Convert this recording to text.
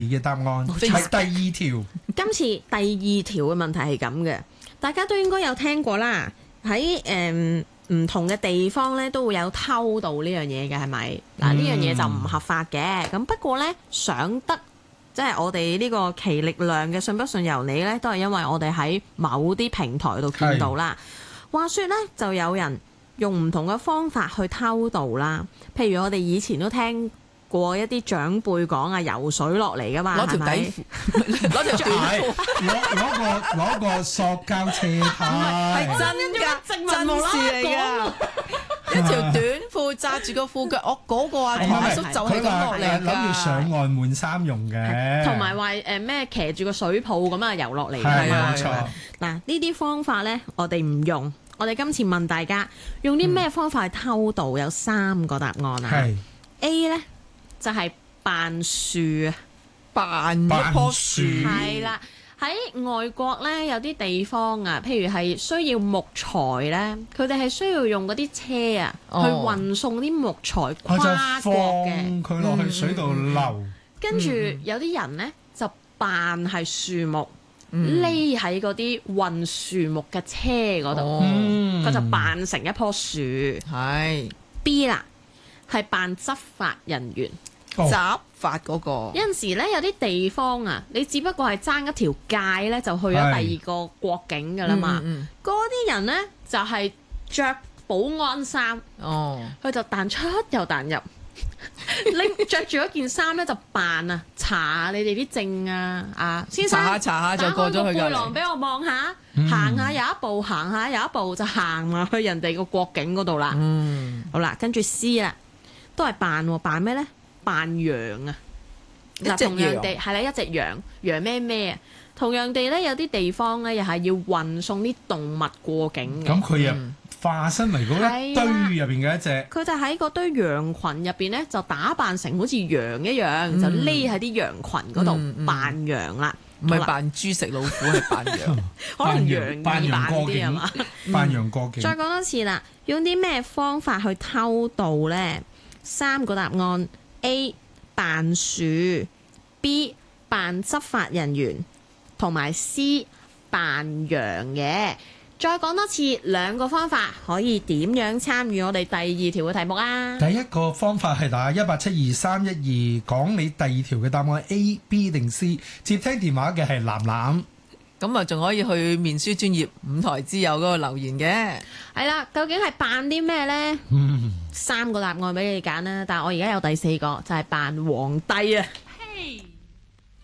嘅答案係第二條。 今次第二條嘅問題係咁嘅，大家都應該有聽過啦。喺唔同嘅地方咧都會有偷渡呢樣嘢嘅，係咪？嗱，呢樣嘢就唔合法嘅。咁不過咧，上得即係我哋呢個奇力量嘅信不信由你咧，都係因為我哋喺某啲平台度見到啦。話說咧，就有人用唔同嘅方法去偷渡啦。譬如我哋以前都聽過一啲長輩講啊，游水落嚟噶嘛， 攞條底褲，攞條短褲， 攞個塑膠車胎， 係真㗎，真事嚟㗎。一條短褲紮住個褲腳，我嗰個阿唐叔就係咁落嚟㗎。 諗住上岸換衫用嘅， 同埋話咩騎住個水泡咁啊游落嚟㗎係嘛。 冇錯。 嗱，呢啲方法咧，我哋唔用。我哋今次問大家用啲咩方法去偷渡，有3個答案啊。 係 A 咧就係扮樹啊， 扮一棵樹， 係啦。喺外國咧有啲地方啊，譬如係需要木材咧，佢哋係需要用嗰啲車啊去運送啲木材跨國嘅， 放佢落去水度流。 跟住有啲人咧就扮係樹木。匿喺嗰啲運樹木嘅車嗰度，佢就扮成一棵樹。 係 B 啦，係扮執法人員。 執法嗰個有陣時咧，有啲地方啊，你只不過係爭一條界咧，就去咗第二個國境噶啦嘛。嗰啲人咧就係着保安衫，佢就彈出又彈入。你着住嗰件衫咧就扮啊，查下你哋啲證啊，先生查下就過咗去㗎。 背囊俾我望下，行下有一步，行下有一步就行埋去人哋個國境嗰度啦。好啦，跟住 C 啦，都係扮咩咧？扮羊啊！嗱，同樣地係啦，一隻羊咩啊？同樣地咧，有啲地方咧又係要運送啲動物過境嘅。 咁佢又化身為嗰一堆入邊嘅一隻， 佢就喺嗰堆羊群入邊咧，就打扮成好似羊一樣，就匿喺啲羊群嗰度扮羊啦。 唔係扮豬食老虎，係扮羊。 可能羊扮羊過啲係嘛？ 扮羊過境。 再講多次啦，用啲咩方法去偷渡咧？3個答案 ：A 扮樹，B 扮執法人員，同埋 C 扮羊嘅。再講多次2個方法，可以點樣參與我哋第2條嘅題目啊？ 第一個方法係打1872312，講你第2條嘅答案 A、B 定 C。接聽電話嘅係藍藍。 咁啊，仲可以去面書專頁5台之友嗰個留言嘅。 係啦，究竟係扮啲咩呢？3個答案俾你揀啦，但係我而家有第4個，就係扮皇帝啊！ 嘿